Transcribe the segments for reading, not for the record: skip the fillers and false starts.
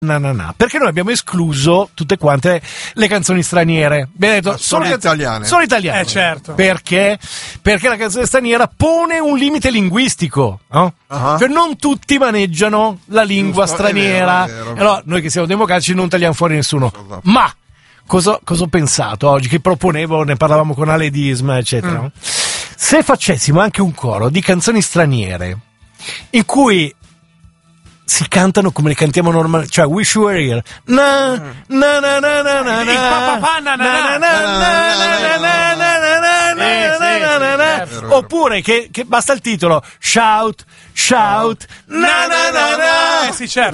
perché noi abbiamo escluso tutte quante le canzoni straniere. Abbiamo detto solo italiane. Solo italiane. Certo. Perché? Perché la canzone straniera pone un limite linguistico, no? Cioè non tutti maneggiano la lingua straniera. È vero. Allora, noi che siamo democratici non tagliamo fuori nessuno. Ma cosa ho pensato oggi? Che proponevo, ne parlavamo con Ale Disma, eccetera. No? Se facessimo anche un coro di canzoni straniere in cui si cantano come le cantiamo normali, cioè Wish You Were Here, oppure che basta il titolo, shout, sì, certo.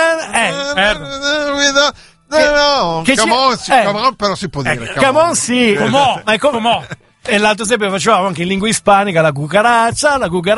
Come on, però si può dire. Come on, sì. Come on. E l'altro esempio facevamo anche in lingua ispanica la cucaraccia,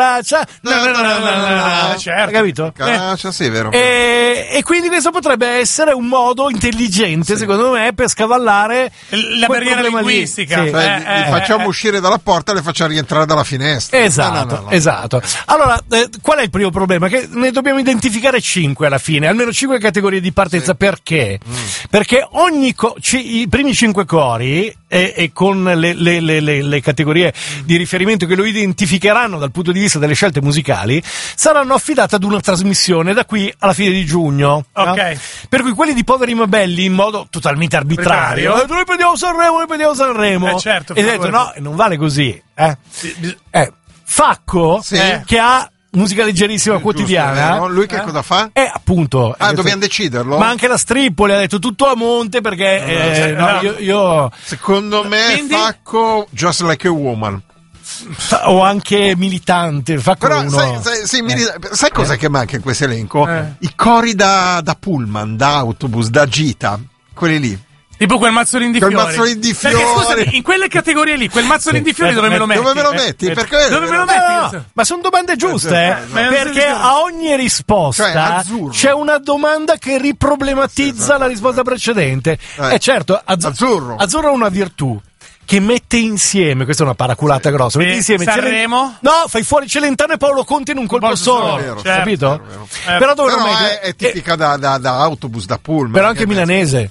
certo. Hai capito? Cucaraccia, sì, vero. E quindi questo potrebbe essere un modo intelligente, secondo me, per scavallare la barriera linguistica. Sì. Cioè, li facciamo uscire dalla porta e le facciamo rientrare dalla finestra. Esatto, esatto. Allora, qual è il primo problema? Che ne dobbiamo identificare 5 alla fine, almeno 5 categorie di partenza. Sì. Perché? Perché i primi 5 cori e con le categorie di riferimento che lo identificheranno dal punto di vista delle scelte musicali saranno affidate ad una trasmissione da qui alla fine di giugno. Ok. No? Per cui quelli di Poveri ma Belli in modo totalmente arbitrario. Noi prendiamo Sanremo. Certo. E ho detto no, non vale così. Facco, sì, che ha musica leggerissima quotidiana. Giusto, lui che cosa fa? Appunto. Dobbiamo deciderlo. Ma anche la Strippoli ha detto tutto a monte perché io secondo me quindi... Facco Just Like a Woman. O anche Militante. Facco però uno. sai cos'è che manca in questo elenco? I cori da pullman, da autobus, da gita, quelli lì. Tipo quel mazzolino di fiori. Perché scusami, in quelle categorie lì, quel mazzolino di fiori dove me lo metti? Dove me lo metti? Perché dove me lo metti? No, ma sono domande giuste, perché a ogni risposta c'è una domanda che riproblematizza la risposta precedente. Certo, Azzurro ha una virtù che mette insieme, questa è una paraculata grossa, mette insieme Sanremo? No, fai fuori Celentano e Paolo Conte in un colpo solo, vero, capito? Vero. Però dove lo metti? È tipica da autobus, da pullman. Però anche milanese.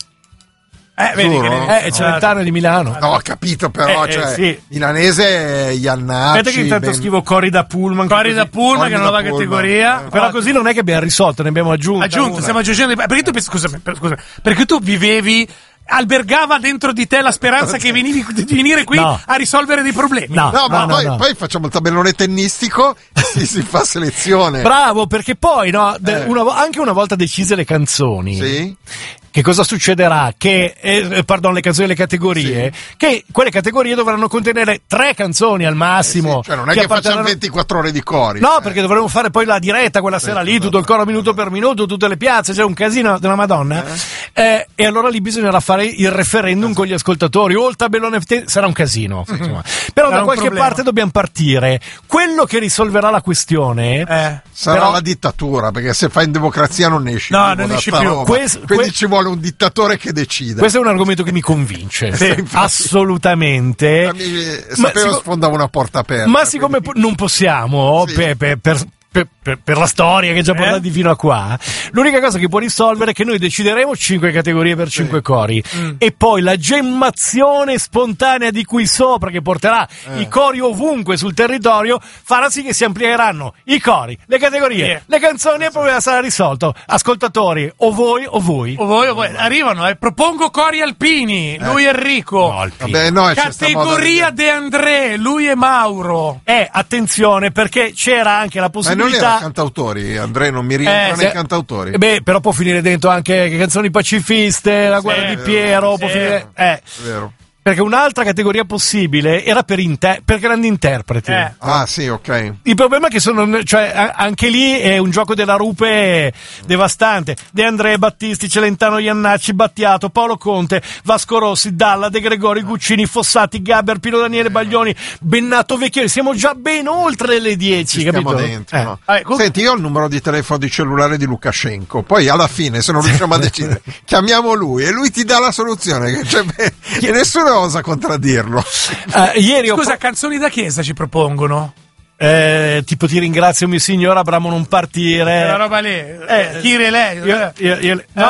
Vedi che Celentano è di Milano. No, ho capito, però, sì. Milanese Iannacci. Aspetta che intanto scrivo cori da pullman. Cori da pullman, che è una nuova categoria. Però così non è che abbiamo risolto, ne abbiamo aggiunto. Stiamo aggiungendo. Perché tu scusami, perché tu albergava dentro di te la speranza che venivi di venire qui a risolvere dei problemi. No, poi facciamo il tabellone tennistico e si fa selezione. Bravo, perché poi anche una volta decise le canzoni. Sì. Che cosa succederà? Che, le canzoni e le categorie, che quelle categorie dovranno contenere 3 canzoni al massimo. Cioè non è che facciamo 24 ore di cori. No, perché dovremo fare poi la diretta quella sera lì, tutto il coro minuto per minuto, tutte le piazze, c'è un casino della Madonna. E allora lì bisognerà fare il referendum con gli ascoltatori, o il tabellone sarà un casino. Insomma. Però da qualche parte dobbiamo partire. Quello che risolverà la questione sarà la dittatura, perché se fai in democrazia non esci. No, non esci più. Quindi ci vuole un dittatore che decide. Questo è un argomento che mi convince. Assolutamente. Sapevo sfondava una porta aperta. Ma siccome non possiamo, per la storia che ci ha portati fino a qua, l'unica cosa che può risolvere è che noi decideremo 5 categorie per 5 cori e poi la gemmazione spontanea di qui sopra, che porterà i cori ovunque sul territorio, farà sì che si amplieranno i cori, le categorie, le canzoni, e il problema sarà risolto. Ascoltatori, o voi arrivano, propongo cori alpini, lui Enrico. Categoria De André, lui e Mauro. Attenzione, perché c'era anche la possibilità. Non era cantautori, Andrea non mi rientra nei cantautori. Però può finire dentro anche canzoni pacifiste, la guerra di Piero, può finire. È vero. Perché un'altra categoria possibile era per grandi interpreti. Sì, ok. Il problema è che anche lì è un gioco della rupe devastante. De André, Battisti, Celentano, Iannacci, Battiato, Paolo Conte, Vasco Rossi, Dalla, De Gregori, Guccini, Fossati, Gabber, Pino Daniele, Baglioni, Bennato, Vecchioni. Siamo già ben oltre le 10, capito? Dentro, no. Senti, io ho il numero di telefono di cellulare di Lukashenko. Poi alla fine, se non riusciamo a decidere, chiamiamo lui e lui ti dà la soluzione. E nessuno osa contraddirlo. Scusa, canzoni da chiesa ci propongono? Tipo ti ringrazio mio signore, Abramo non partire. Quella roba lì. Chi non partire. Chi lei? No,